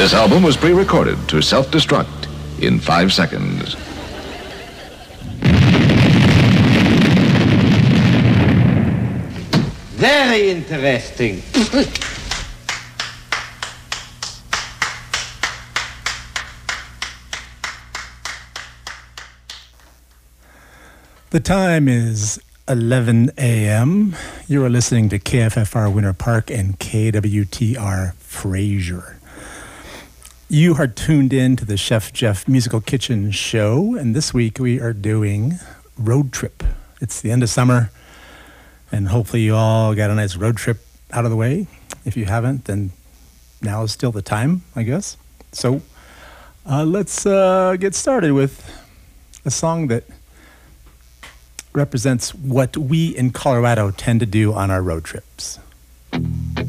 This album was pre-recorded to self-destruct in 5 seconds. Very interesting. The time is 11 a.m. You are listening to KFFR Winter Park and KWTR Fraser. You are tuned in to the Chef Jeff Musical Kitchen show, and this week we are doing Road Trip. It's the end of summer, and hopefully you all got a nice road trip out of the way. If you haven't, then now is still the time, I guess. So let's get started with a song that represents what we in Colorado tend to do on our road trips.